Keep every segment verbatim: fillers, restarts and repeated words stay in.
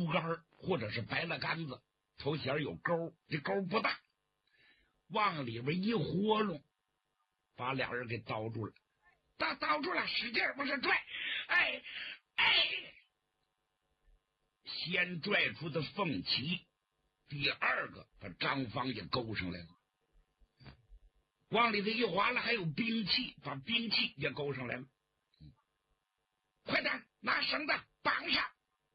杆或者是白了杆子，头前有钩，这钩不大，往里边一活弄，把俩人给叨住了。叨叨住了，使劲不是拽，哎哎，先拽出的凤旗，第二个把张方也勾上来了，往里头一划了，还有兵器，把兵器也勾上来了。嗯、快点拿绳子绑上。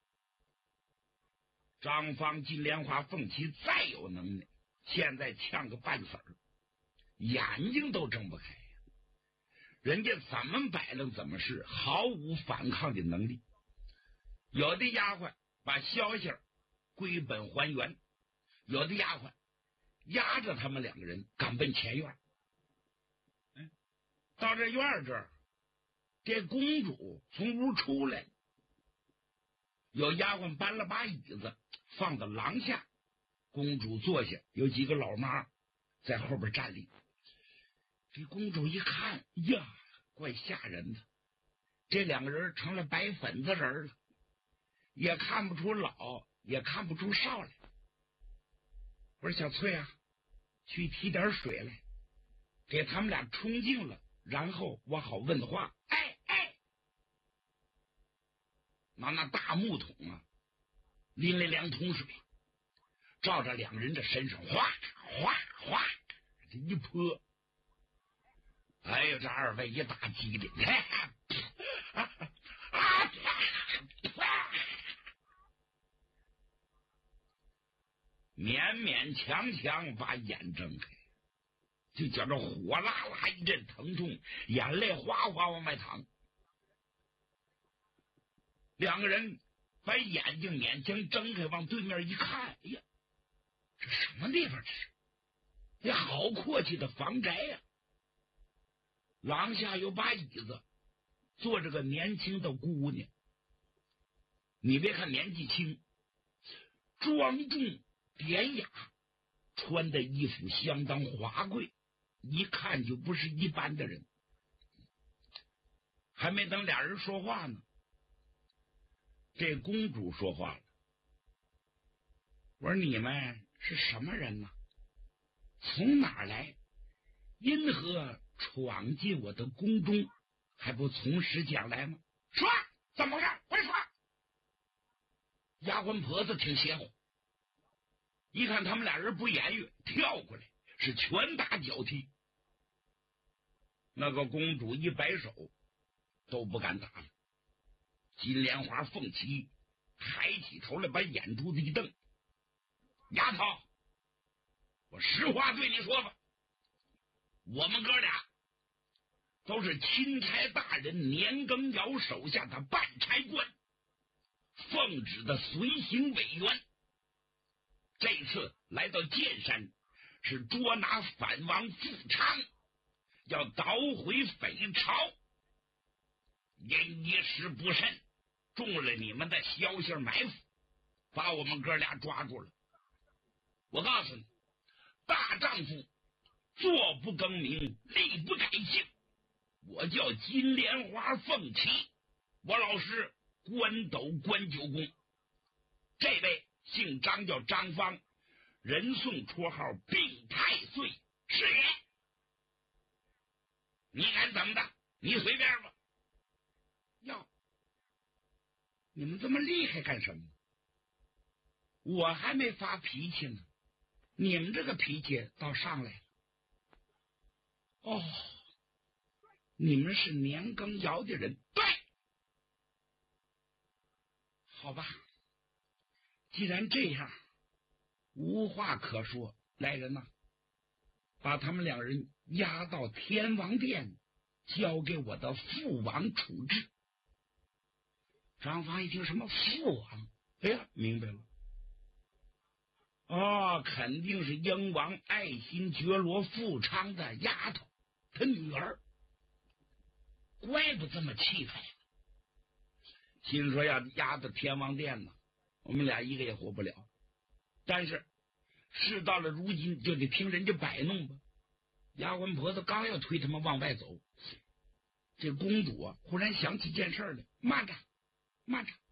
张方、金莲花、凤旗再有能耐，现在呛个半死儿，眼睛都睁不开呀。人家怎么摆弄怎么是，毫无反抗的能力。有的丫鬟把消息归本还原，有的丫鬟压着他们两个人赶奔前院。嗯，到这院这儿，这公主从屋出来，有丫鬟搬了把椅子放到廊下，公主坐下，有几个老妈在后边站立。这公主一看呀，怪吓人的，这两个人成了白粉子人了，也看不出老，也看不出少来。我说小翠啊，去提点水来，给他们俩冲净了，然后我好问话。哎哎，拿那大木桶啊，拎了两桶水，照着两人的身上哗哗哗这一泼。哎呦，这二位一打机灵，勉勉强强把眼睁开，就觉着火辣辣一阵疼痛，眼泪哗哗往外淌。两个人把眼睛勉强睁开，往对面一看，哎呀，这什么地方这是？这好阔气的房宅呀、啊！廊下有把椅子，坐着个年轻的姑娘。你别看年纪轻，庄重典雅，穿的衣服相当华贵，一看就不是一般的人。还没等俩人说话呢，这公主说话了。我说你们是什么人呢？从哪儿来？因何闯进我的宫中？还不从实讲来吗？说怎么回事？快说！丫鬟婆子挺邪乎，一看他们俩人不言语，跳过来是拳打脚踢。那个公主一摆手，都不敢打了。金莲花、凤旗抬起头来，把眼珠子一瞪：“丫头，我实话对你说吧，我们哥俩都是钦差大人年羹尧手下的办差官，奉旨的随行委员。这次来到剑山，是捉拿反王富昌，要捣毁匪朝。因一时不慎，中了你们的消息埋伏，把我们哥俩抓住了。我告诉你，大丈夫坐不更名，立不改姓。我叫金莲花凤旗，我老师关斗关九公。这位姓张，叫张方，人送绰号病太岁，是也。你敢怎么的？你随便吧。哟，你们这么厉害干什么？我还没发脾气呢，你们这个脾气倒上来了。哦，你们是年羹尧的人？对，好吧，既然这样，无话可说。来人呐，把他们两人押到天王殿，交给我的父王处置。张方一听什么父王，哎呀，明白了。哦，肯定是英王爱新觉罗富昌的丫头，他女儿，怪不这么气派。心说要押到天王殿呢，我们俩一个也活不了。但是事到了如今，就得听人家摆弄吧。丫鬟婆子刚要推他们往外走，这公主啊，忽然想起件事来，慢着慢着，